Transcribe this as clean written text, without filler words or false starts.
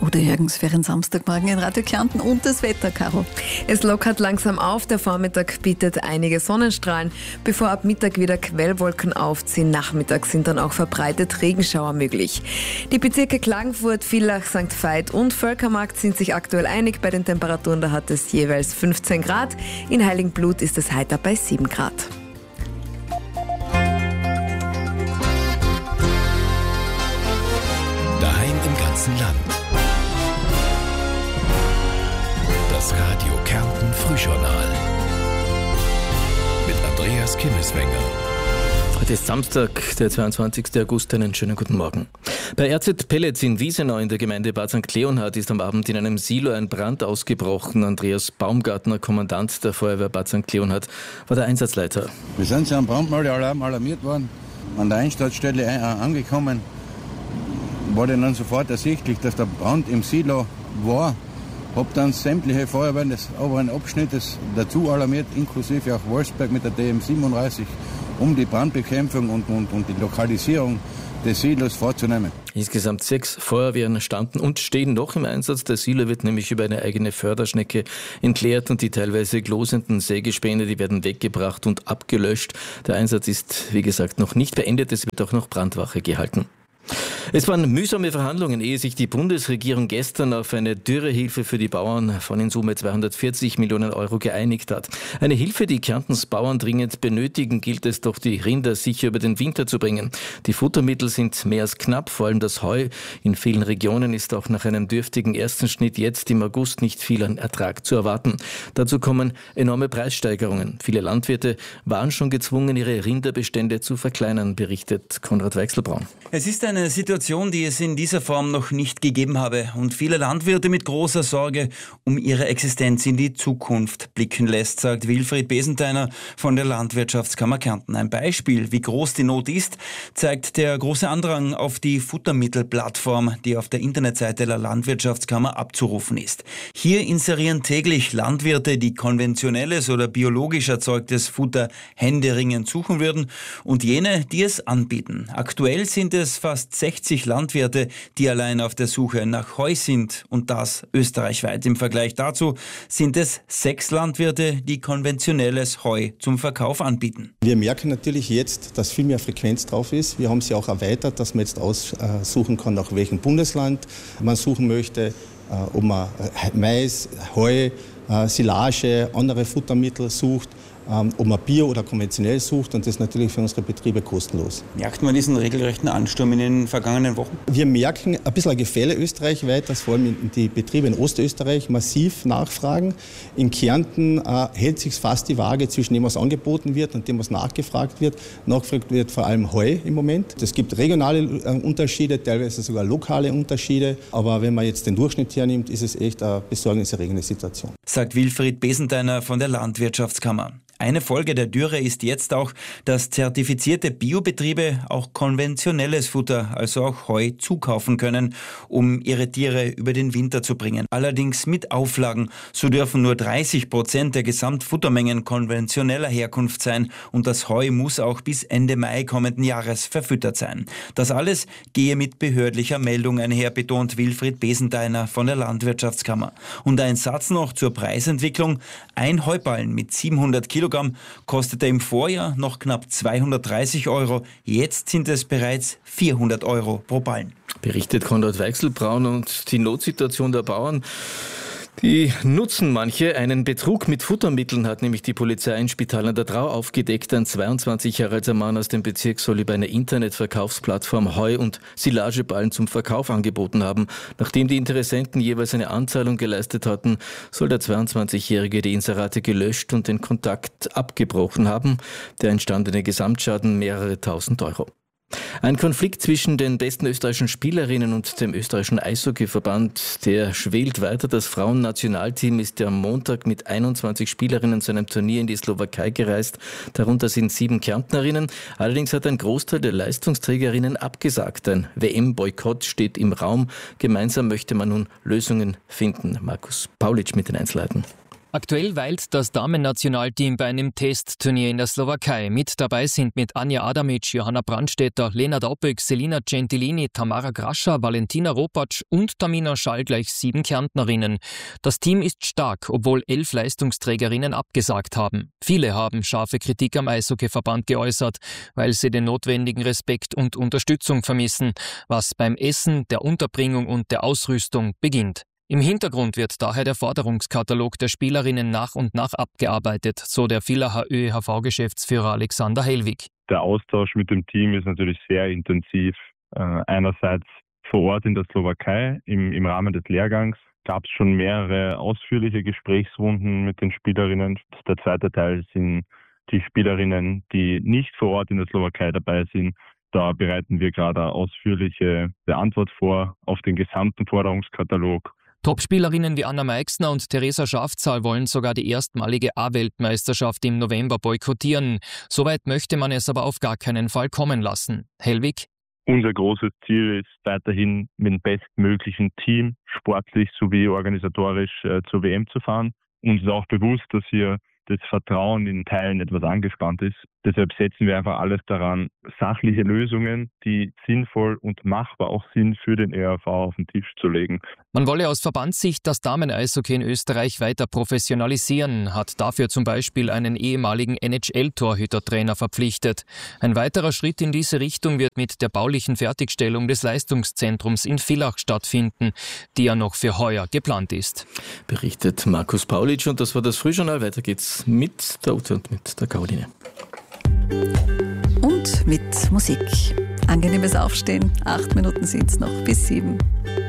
Oder Jürgens für einen Samstagmorgen in Radio Kärnten und das Wetter, Caro. Es lockert langsam auf, der Vormittag bietet einige Sonnenstrahlen, bevor ab Mittag wieder Quellwolken aufziehen. Nachmittags sind dann auch verbreitet Regenschauer möglich. Die Bezirke Klagenfurt, Villach, St. Veit und Völkermarkt sind sich aktuell einig. Bei den Temperaturen, da hat es jeweils 15 Grad. In Heiligenblut ist es heiter bei 7 Grad. Daheim im ganzen Land. Das Radio Kärnten Frühjournal mit Andreas Kimmeswenger. Heute ist Samstag, der 22. August. Einen schönen guten Morgen. Bei RZ Pellets in Wiesenau in der Gemeinde Bad St. Leonhard ist am Abend in einem Silo ein Brand ausgebrochen. Andreas Baumgartner, Kommandant der Feuerwehr Bad St. Leonhard, war der Einsatzleiter. Wir sind zu einem Brandmeldealarm alarmiert worden, an der Einsatzstelle angekommen. War dann sofort ersichtlich, dass der Brand im Silo war. Hab dann sämtliche Feuerwehren des oberen Abschnittes dazu alarmiert, inklusive auch Wolfsberg mit der DM37, um die Brandbekämpfung und die Lokalisierung des Silos vorzunehmen. Insgesamt 6 Feuerwehren standen und stehen noch im Einsatz. Der Silo wird nämlich über eine eigene Förderschnecke entleert und die teilweise glosenden Sägespäne, die werden weggebracht und abgelöscht. Der Einsatz ist, wie gesagt, noch nicht beendet. Es wird auch noch Brandwache gehalten. Es waren mühsame Verhandlungen, ehe sich die Bundesregierung gestern auf eine Dürrehilfe für die Bauern von in Summe 240 Millionen Euro geeinigt hat. Eine Hilfe, die Kärntens Bauern dringend benötigen, gilt es doch, die Rinder sicher über den Winter zu bringen. Die Futtermittel sind mehr als knapp, vor allem das Heu. In vielen Regionen ist auch nach einem dürftigen ersten Schnitt jetzt im August nicht viel an Ertrag zu erwarten. Dazu kommen enorme Preissteigerungen. Viele Landwirte waren schon gezwungen, ihre Rinderbestände zu verkleinern, berichtet Konrad Weichselbraun. Es ist eine Situation, die es in dieser Form noch nicht gegeben habe und viele Landwirte mit großer Sorge um ihre Existenz in die Zukunft blicken lässt, sagt Wilfried Besenteiner von der Landwirtschaftskammer Kärnten. Ein Beispiel, wie groß die Not ist, zeigt der große Andrang auf die Futtermittelplattform, die auf der Internetseite der Landwirtschaftskammer abzurufen ist. Hier inserieren täglich Landwirte, die konventionelles oder biologisch erzeugtes Futter händeringend suchen würden, und jene, die es anbieten. Aktuell sind es fast 60 Landwirte, die allein auf der Suche nach Heu sind, und das österreichweit. Im Vergleich dazu sind es 6 Landwirte, die konventionelles Heu zum Verkauf anbieten. Wir merken natürlich jetzt, dass viel mehr Frequenz drauf ist. Wir haben sie auch erweitert, dass man jetzt aussuchen kann, nach welchem Bundesland man suchen möchte, ob man Mais, Heu, Silage, andere Futtermittel sucht, ob man Bio oder konventionell sucht, und das ist natürlich für unsere Betriebe kostenlos. Merkt man diesen regelrechten Ansturm in den vergangenen Wochen? Wir merken ein bisschen ein Gefälle österreichweit, dass vor allem die Betriebe in Ostösterreich massiv nachfragen. In Kärnten hält sich fast die Waage zwischen dem, was angeboten wird und dem, was nachgefragt wird. Nachgefragt wird vor allem Heu im Moment. Es gibt regionale Unterschiede, teilweise sogar lokale Unterschiede. Aber wenn man jetzt den Durchschnitt hernimmt, ist es echt eine besorgniserregende Situation. Sagt Wilfried Besenteiner von der Landwirtschaftskammer. Eine Folge der Dürre ist jetzt auch, dass zertifizierte Biobetriebe auch konventionelles Futter, also auch Heu, zukaufen können, um ihre Tiere über den Winter zu bringen. Allerdings mit Auflagen. So dürfen nur 30% der Gesamtfuttermengen konventioneller Herkunft sein, und das Heu muss auch bis Ende Mai kommenden Jahres verfüttert sein. Das alles gehe mit behördlicher Meldung einher, betont Wilfried Besenteiner von der Landwirtschaftskammer. Und ein Satz noch zur Preisentwicklung. Ein Heuballen mit 700 Kilogramm kostete im Vorjahr noch knapp 230 Euro. Jetzt sind es bereits 400 Euro pro Ballen. Berichtet Konrad Weichselbraun. Und die Notsituation der Bauern, die nutzen manche. Einen Betrug mit Futtermitteln hat nämlich die Polizei in Spital an der Drau aufgedeckt. Ein 22 Jahre alter Mann aus dem Bezirk soll über eine Internetverkaufsplattform Heu- und Silageballen zum Verkauf angeboten haben. Nachdem die Interessenten jeweils eine Anzahlung geleistet hatten, soll der 22-Jährige die Inserate gelöscht und den Kontakt abgebrochen haben. Der entstandene Gesamtschaden mehrere tausend Euro. Ein Konflikt zwischen den besten österreichischen Spielerinnen und dem österreichischen Eishockeyverband, der schwelt weiter. Das Frauennationalteam ist am Montag mit 21 Spielerinnen zu einem Turnier in die Slowakei gereist. Darunter sind 7 Kärntnerinnen. Allerdings hat ein Großteil der Leistungsträgerinnen abgesagt. Ein WM-Boykott steht im Raum. Gemeinsam möchte man nun Lösungen finden. Markus Paulitsch mit den Einzelheiten. Aktuell weilt das Damen-Nationalteam bei einem Testturnier in der Slowakei. Mit dabei sind mit Anja Adamic, Johanna Brandstätter, Lena Dauböck, Selina Gentilini, Tamara Grascher, Valentina Ropatsch und Tamina Schall gleich 7 Kärntnerinnen. Das Team ist stark, obwohl 11 Leistungsträgerinnen abgesagt haben. Viele haben scharfe Kritik am Eishockeyverband geäußert, weil sie den notwendigen Respekt und Unterstützung vermissen, was beim Essen, der Unterbringung und der Ausrüstung beginnt. Im Hintergrund wird daher der Forderungskatalog der Spielerinnen nach und nach abgearbeitet, so der Villacher ÖEHV-Geschäftsführer Alexander Hellwig. Der Austausch mit dem Team ist natürlich sehr intensiv. Einerseits vor Ort in der Slowakei, im Rahmen des Lehrgangs, gab es schon mehrere ausführliche Gesprächsrunden mit den Spielerinnen. Der zweite Teil sind die Spielerinnen, die nicht vor Ort in der Slowakei dabei sind. Da bereiten wir gerade eine ausführliche Antwort vor auf den gesamten Forderungskatalog. Topspielerinnen wie Anna Meixner und Theresa Schafzahl wollen sogar die erstmalige A-Weltmeisterschaft im November boykottieren. Soweit möchte man es aber auf gar keinen Fall kommen lassen. Hellwig? Unser großes Ziel ist weiterhin mit dem bestmöglichen Team, sportlich sowie organisatorisch zur WM zu fahren. Uns ist auch bewusst, dass hier das Vertrauen in Teilen etwas angespannt ist. Deshalb setzen wir einfach alles daran, sachliche Lösungen, die sinnvoll und machbar auch sind, für den ÖHV auf den Tisch zu legen. Man wolle aus Verbandssicht das Damen-Eishockey in Österreich weiter professionalisieren, hat dafür zum Beispiel einen ehemaligen NHL-Torhütertrainer verpflichtet. Ein weiterer Schritt in diese Richtung wird mit der baulichen Fertigstellung des Leistungszentrums in Villach stattfinden, die ja noch für heuer geplant ist. Berichtet Markus Paulitsch, und das war das Frühjournal. Weiter geht's mit der Ute und mit der Caroline. Und mit Musik. Angenehmes Aufstehen. 8 Minuten sind's noch bis 7.